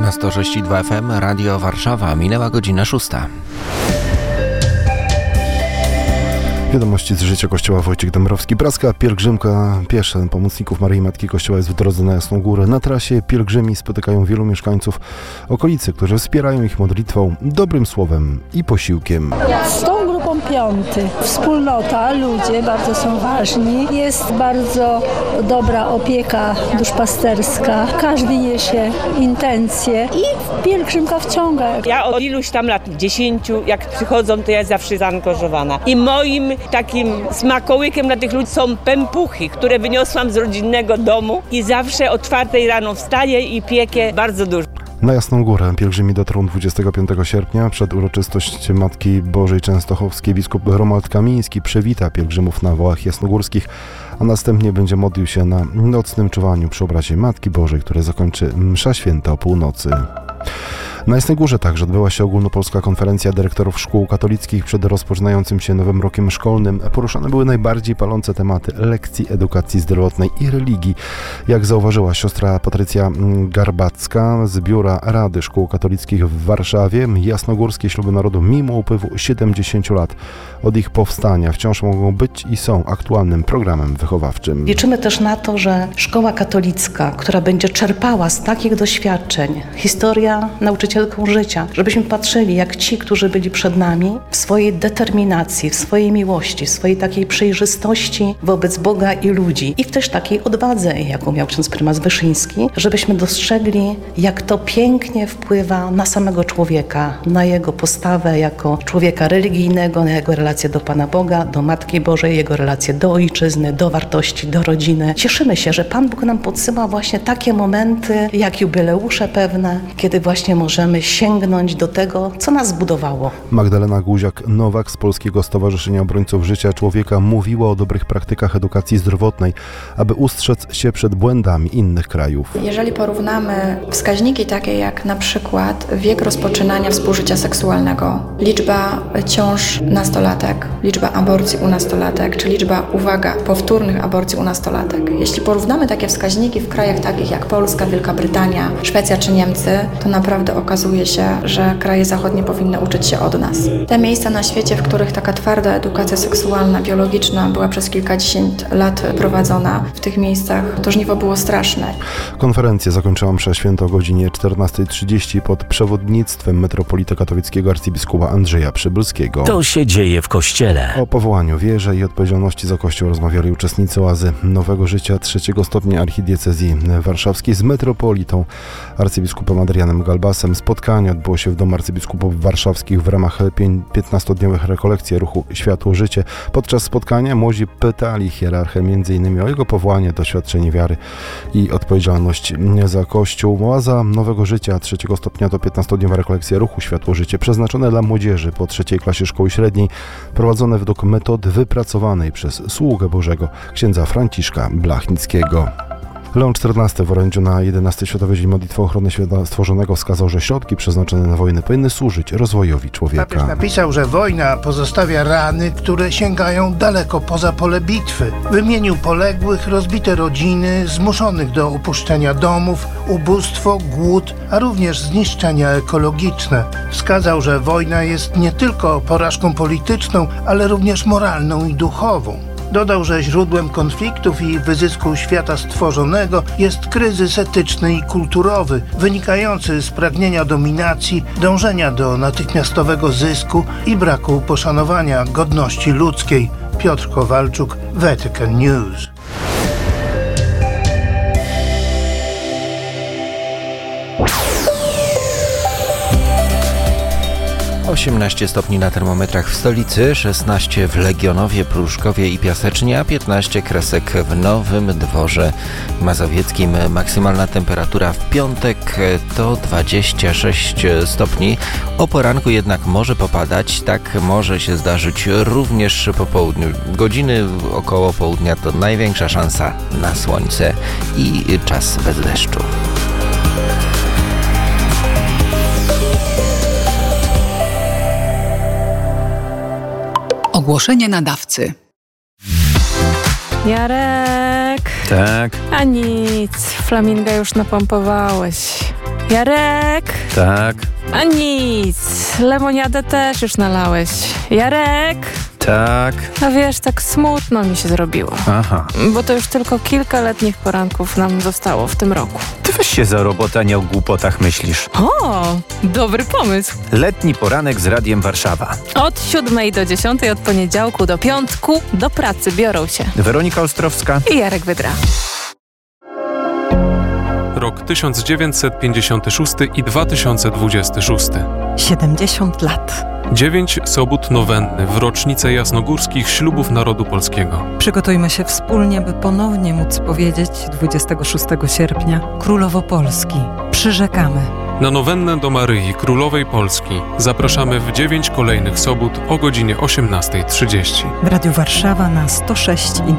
Na 106,2 FM Radio Warszawa. Minęła godzina 6. Wiadomości z życia Kościoła. Wojciech Dąbrowski. Praska pielgrzymka piesza pomocników Maryi Matki Kościoła jest w drodze na Jasną Górę. Na trasie pielgrzymi spotykają wielu mieszkańców okolicy, którzy wspierają ich modlitwą, dobrym słowem i posiłkiem. Z tą grupą piąty. Wspólnota, ludzie bardzo są ważni. Jest bardzo dobra opieka duszpasterska. Każdy niesie intencje i pielgrzymka wciąga. Ja od iluś tam lat, 10, jak przychodzą, to ja zawsze zaangażowana. I moim takim smakołykiem dla tych ludzi są pępuchy, które wyniosłam z rodzinnego domu i zawsze o 4 rano wstaję i piekę bardzo dużo. Na Jasną Górę pielgrzymi dotrą 25 sierpnia. Przed uroczystość Matki Bożej Częstochowskiej biskup Romuald Kamiński przywita pielgrzymów na wołach jasnogórskich, a następnie będzie modlił się na nocnym czuwaniu przy obrazie Matki Bożej, które zakończy msza święta o północy. Na Jasnej Górze także odbyła się ogólnopolska konferencja dyrektorów szkół katolickich przed rozpoczynającym się nowym rokiem szkolnym. Poruszane były najbardziej palące tematy lekcji edukacji zdrowotnej i religii. Jak zauważyła siostra Patrycja Garbacka z Biura Rady Szkół Katolickich w Warszawie, jasnogórskie śluby narodu mimo upływu 70 lat od ich powstania wciąż mogą być i są aktualnym programem wychowawczym. Liczymy też na to, że szkoła katolicka, która będzie czerpała z takich doświadczeń, historia nauczycielką życia, żebyśmy patrzyli, jak ci, którzy byli przed nami, w swojej determinacji, w swojej miłości, w swojej takiej przejrzystości wobec Boga i ludzi i w też takiej odwadze, jaką miał ksiądz prymas Wyszyński, żebyśmy dostrzegli, jak to pięknie wpływa na samego człowieka, na jego postawę jako człowieka religijnego, na jego relacje do Pana Boga, do Matki Bożej, jego relacje do ojczyzny, do wartości, do rodziny. Cieszymy się, że Pan Bóg nam podsyła właśnie takie momenty, jak jubileusze pewne, kiedy właśnie możemy sięgnąć do tego, co nas zbudowało. Magdalena Guziak-Nowak z Polskiego Stowarzyszenia Obrońców Życia Człowieka mówiła o dobrych praktykach edukacji zdrowotnej, aby ustrzec się przed błędami innych krajów. Jeżeli porównamy wskaźniki takie jak na przykład wiek rozpoczynania współżycia seksualnego, liczba ciąż nastolatek, liczba aborcji u nastolatek, czy liczba, uwaga, powtórnych aborcji u nastolatek. Jeśli porównamy takie wskaźniki w krajach takich jak Polska, Wielka Brytania, Szwecja czy Niemcy, to naprawdę okazuje się, że kraje zachodnie powinny uczyć się od nas. Te miejsca na świecie, w których taka twarda edukacja seksualna, biologiczna była przez kilkadziesiąt lat prowadzona, w tych miejscach to żniwo było straszne. Konferencję zakończyła msza święta o godzinie 14:30 pod przewodnictwem metropolity katolickiego arcybiskupa Andrzeja Przybylskiego. To się dzieje w Kościele. O powołaniu wierze i odpowiedzialności za Kościół rozmawiali uczestnicy oazy Nowego Życia 3. stopnia archidiecezji warszawskiej z metropolitą arcybiskupem Adrianem Galbasem. Spotkanie odbyło się w Domu Arcybiskupów Warszawskich w ramach 15-dniowych rekolekcji ruchu Światło-Życie. Podczas spotkania młodzi pytali hierarchę m.in. o jego powołanie, doświadczenie wiary i odpowiedzialność za Kościół. Oaza Nowego Życia 3. stopnia to 15-dniowa rekolekcja ruchu Światło-Życie przeznaczone dla młodzieży po 3. klasie szkoły średniej, prowadzone według metody wypracowanej przez sługę Bożego księdza Franciszka Blachnickiego. Leon XIV w orędziu na 11 Światowy Dzień Modlitwy Ochrony Świata Stworzonego wskazał, że środki przeznaczone na wojnę powinny służyć rozwojowi człowieka. Papież napisał, że wojna pozostawia rany, które sięgają daleko poza pole bitwy. Wymienił poległych, rozbite rodziny, zmuszonych do opuszczenia domów, ubóstwo, głód, a również zniszczenia ekologiczne. Wskazał, że wojna jest nie tylko porażką polityczną, ale również moralną i duchową. Dodał, że źródłem konfliktów i wyzysku świata stworzonego jest kryzys etyczny i kulturowy, wynikający z pragnienia dominacji, dążenia do natychmiastowego zysku i braku poszanowania godności ludzkiej. Piotr Kowalczuk, Vatican News. 18 stopni na termometrach w stolicy, 16 w Legionowie, Pruszkowie i Piasecznie, a 15 kresek w Nowym Dworze Mazowieckim. Maksymalna temperatura w piątek to 26 stopni. O poranku jednak może popadać, tak może się zdarzyć również po południu. Godziny około południa to największa szansa na słońce i czas bez deszczu. Ogłoszenie nadawcy. Jarek. Tak. A nic, flaminga już napompowałeś. Jarek? Tak. A nic, lemoniadę też już nalałeś. Jarek? Tak. A wiesz, tak smutno mi się zrobiło. Aha. Bo to już tylko kilka letnich poranków nam zostało w tym roku. Ty weź się za robotę, a nie o głupotach myślisz. O, dobry pomysł. Letni poranek z Radiem Warszawa. Od 7 do 10, od poniedziałku do piątku do pracy biorą się Weronika Ostrowska i Jarek Wydra. Rok 1956 i 2026. 70 lat. 9 sobót nowenny w rocznicę jasnogórskich ślubów narodu polskiego. Przygotujmy się wspólnie, by ponownie móc powiedzieć 26 sierpnia Królowo Polski. Przyrzekamy. Na nowennę do Maryi Królowej Polski zapraszamy w 9 kolejnych sobót o godzinie 18:30. W Radiu Warszawa na 106,2